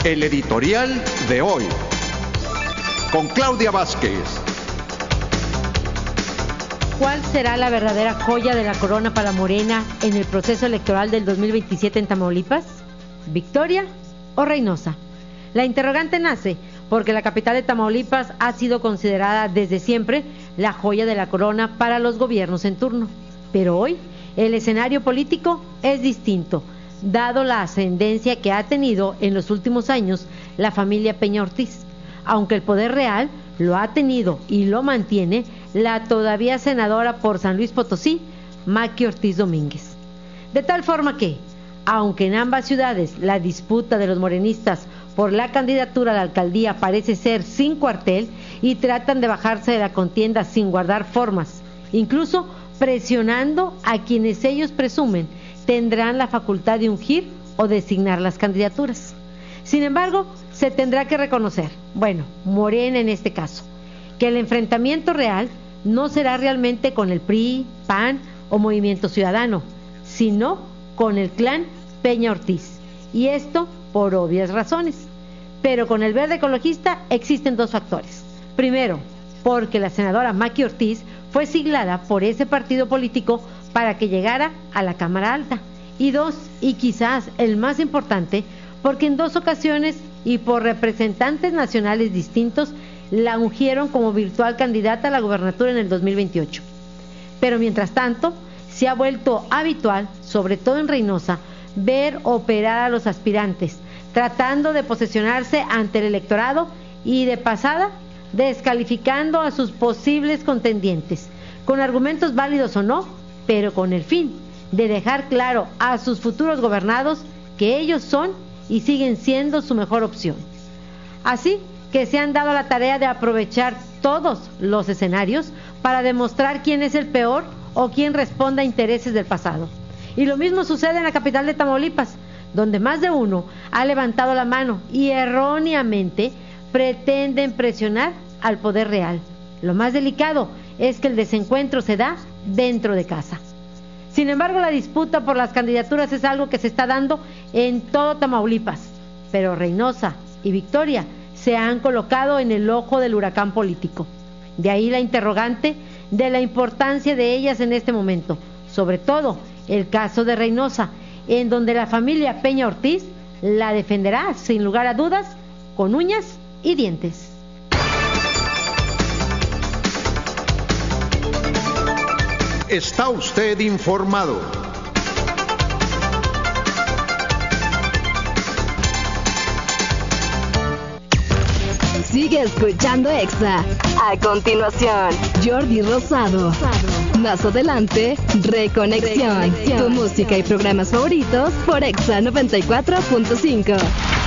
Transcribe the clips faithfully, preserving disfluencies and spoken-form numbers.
El editorial de hoy, con Claudia Vázquez. ¿Cuál será la verdadera joya de la corona para Morena en el proceso electoral del dos mil veintisiete en Tamaulipas? ¿Victoria o Reynosa? La interrogante nace porque la capital de Tamaulipas ha sido considerada desde siempre la joya de la corona para los gobiernos en turno. Pero hoy el escenario político es distinto, dado la ascendencia que ha tenido en los últimos años la familia Peña Ortiz, aunque el poder real lo ha tenido y lo mantiene la todavía senadora por San Luis Potosí, Maqui Ortiz Domínguez. De tal forma que, aunque en ambas ciudades la disputa de los morenistas por la candidatura a la alcaldía parece ser sin cuartel y tratan de bajarse de la contienda sin guardar formas, incluso presionando a quienes ellos presumen tendrán la facultad de ungir o designar las candidaturas. Sin embargo, se tendrá que reconocer, bueno, Morena en este caso, que el enfrentamiento real no será realmente con el P R I, P A N o Movimiento Ciudadano, sino con el clan Peña Ortiz, y esto por obvias razones. Pero con el verde ecologista existen dos factores. Primero, porque la senadora Maqui Ortiz fue siglada por ese partido político para que llegara a la Cámara Alta. Y dos, y quizás el más importante, porque en dos ocasiones y por representantes nacionales distintos la ungieron como virtual candidata a la gubernatura en el dos mil veintiocho. Pero mientras tanto, se ha vuelto habitual, sobre todo en Reynosa, ver operar a los aspirantes, tratando de posesionarse ante el electorado y de pasada, descalificando a sus posibles contendientes, con argumentos válidos o no, pero con el fin de dejar claro a sus futuros gobernados que ellos son y siguen siendo su mejor opción. Así que se han dado la tarea de aprovechar todos los escenarios para demostrar quién es el peor o quién responde a intereses del pasado. Y lo mismo sucede en la capital de Tamaulipas, donde más de uno ha levantado la mano y erróneamente pretenden presionar al poder real. Lo más delicado es que el desencuentro se da dentro de casa. Sin embargo, la disputa por las candidaturas es algo que se está dando en todo Tamaulipas, pero Reynosa y Victoria se han colocado en el ojo del huracán político. De ahí la interrogante de la importancia de ellas en este momento, sobre todo el caso de Reynosa, en donde la familia Peña Ortiz la defenderá, sin lugar a dudas, con uñas y dientes. Está usted informado. Sigue escuchando Exa. A continuación, Jordi Rosado. Más adelante, Reconexión. Tu música y programas favoritos por Exa noventa y cuatro punto cinco.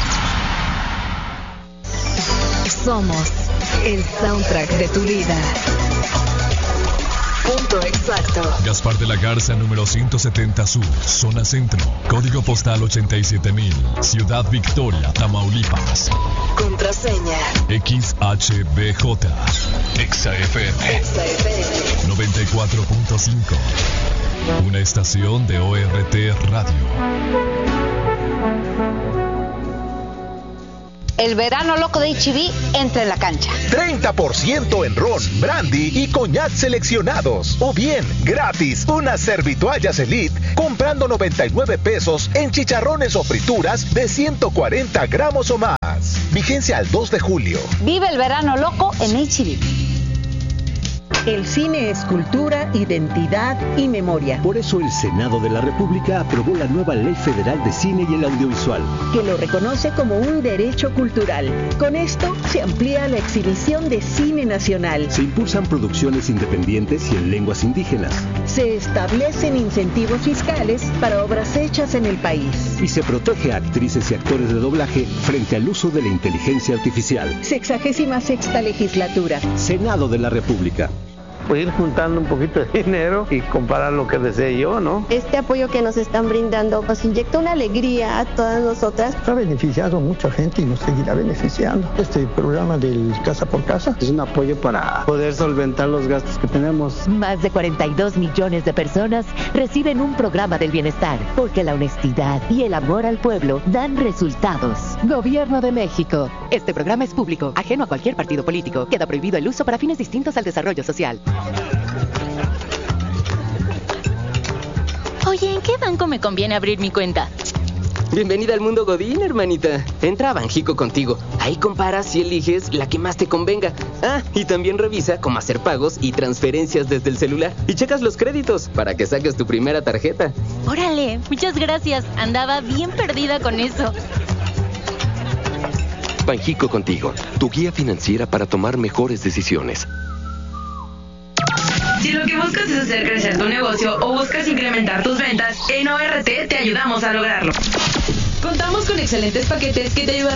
Somos el soundtrack de tu vida. Punto exacto. Gaspar de la Garza, número ciento setenta Sur, zona centro, código postal ochenta y siete mil, Ciudad Victoria, Tamaulipas. Contraseña X H B J, Exa F M, Exa F M noventa y cuatro punto cinco, una estación de O R T Radio. El verano loco de H E B entra en la cancha. treinta por ciento en ron, brandy y coñac seleccionados. O bien, gratis, unas servitoallas Elite comprando noventa y nueve pesos en chicharrones o frituras de ciento cuarenta gramos o más. Vigencia al dos de julio. Vive el verano loco en H E B. El cine es cultura, identidad y memoria. Por eso el Senado de la República aprobó la nueva Ley Federal de Cine y el Audiovisual, que lo reconoce como un derecho cultural. Con esto se amplía la exhibición de cine nacional. Se impulsan producciones independientes y en lenguas indígenas. Se establecen incentivos fiscales para obras hechas en el país. Y se protege a actrices y actores de doblaje frente al uso de la inteligencia artificial. Sexagésima sexta legislatura. Senado de la República. pues ir juntando un poquito de dinero y comprar lo que desee yo, ¿no? Este apoyo que nos están brindando nos inyecta una alegría a todas nosotras. Ha beneficiado a mucha gente y nos seguirá beneficiando. Este programa del Casa por Casa es un apoyo para poder solventar los gastos que tenemos. Más de cuarenta y dos millones de personas reciben un programa del bienestar, porque la honestidad y el amor al pueblo dan resultados. Gobierno de México. Este programa es público, ajeno a cualquier partido político. Queda prohibido el uso para fines distintos al desarrollo social. Oye, ¿en qué banco me conviene abrir mi cuenta? Bienvenida al mundo Godín, hermanita. Entra a Banjico Contigo. Ahí comparas y eliges la que más te convenga. Ah, y también revisa cómo hacer pagos y transferencias desde el celular. Y checas los créditos para que saques tu primera tarjeta. Órale, muchas gracias. Andaba bien perdida con eso. Banjico Contigo, tu guía financiera para tomar mejores decisiones. Si lo que buscas es hacer crecer tu negocio o buscas incrementar tus ventas, en O R T te ayudamos a lograrlo. Contamos con excelentes paquetes que te ayudarán